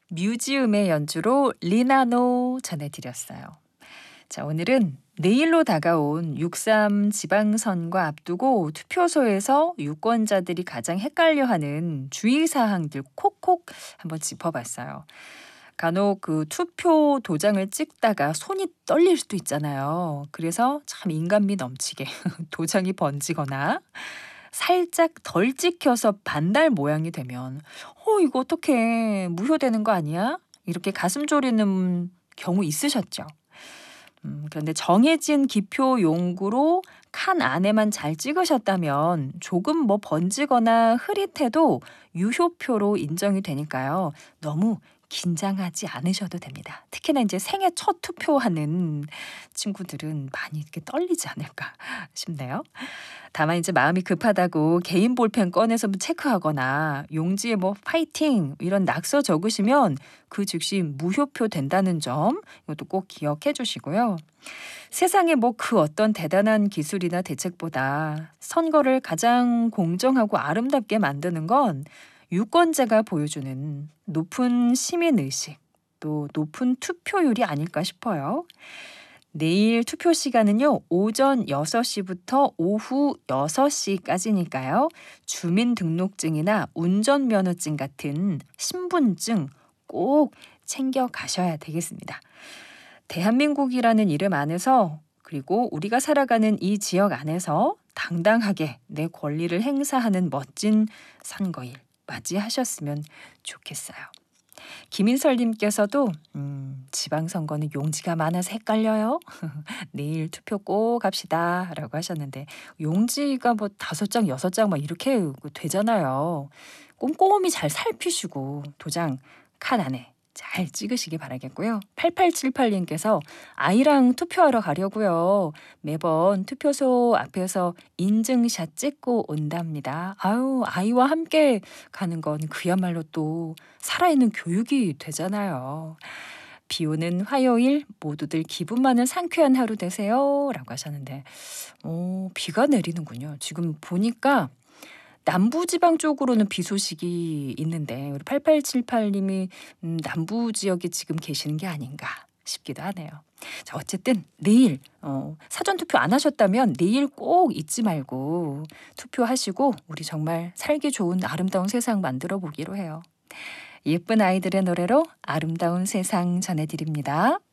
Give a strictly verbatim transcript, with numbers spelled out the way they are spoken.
뮤지엄의 연주로 리나노 전해드렸어요. 자, 오늘은 내일로 다가온 육삼 지방선거 앞두고 투표소에서 유권자들이 가장 헷갈려하는 주의사항들 콕콕 한번 짚어봤어요. 간혹 그 투표 도장을 찍다가 손이 떨릴 수도 있잖아요. 그래서 참 인간미 넘치게 도장이 번지거나 살짝 덜 찍혀서 반달 모양이 되면 어 이거 어떡해 무효되는 거 아니야? 이렇게 가슴 졸이는 경우 있으셨죠? 음, 그런데 정해진 기표 용구로 칸 안에만 잘 찍으셨다면 조금 뭐 번지거나 흐릿해도 유효표로 인정이 되니까요. 너무 긴장하지 않으셔도 됩니다. 특히나 이제 생애 첫 투표하는 친구들은 많이 이렇게 떨리지 않을까 싶네요. 다만 이제 마음이 급하다고 개인 볼펜 꺼내서 체크하거나 용지에 뭐 파이팅 이런 낙서 적으시면 그 즉시 무효표 된다는 점 이것도 꼭 기억해 주시고요. 세상에 뭐 그 어떤 대단한 기술이나 대책보다 선거를 가장 공정하고 아름답게 만드는 건 유권자가 보여주는 높은 시민의식 또 높은 투표율이 아닐까 싶어요. 내일 투표 시간은요, 오전 여섯 시부터 오후 여섯 시까지니까요. 주민등록증이나 운전면허증 같은 신분증 꼭 챙겨 가셔야 되겠습니다. 대한민국이라는 이름 안에서 그리고 우리가 살아가는 이 지역 안에서 당당하게 내 권리를 행사하는 멋진 선거일 맞이하셨으면 좋겠어요. 김인설님께서도 음, 지방선거는 용지가 많아서 헷갈려요. 내일 투표 꼭 합시다 라고 하셨는데 용지가 뭐 다섯 장 여섯 장 막 이렇게 되잖아요. 꼼꼼히 잘 살피시고 도장 칸 안에 잘 찍으시기 바라겠고요. 팔팔칠팔님께서 아이랑 투표하러 가려고요. 매번 투표소 앞에서 인증샷 찍고 온답니다. 아유, 아이와 함께 가는 건 그야말로 또 살아있는 교육이 되잖아요. 비 오는 화요일 모두들 기분 많은 상쾌한 하루 되세요. 라고 하셨는데 오, 비가 내리는군요. 지금 보니까 남부지방 쪽으로는 비 소식이 있는데 우리 팔팔칠팔님이 음, 남부 지역에 지금 계시는 게 아닌가 싶기도 하네요. 자, 어쨌든 내일 어, 사전투표 안 하셨다면 내일 꼭 잊지 말고 투표하시고 우리 정말 살기 좋은 아름다운 세상 만들어 보기로 해요. 예쁜 아이들의 노래로 아름다운 세상 전해드립니다.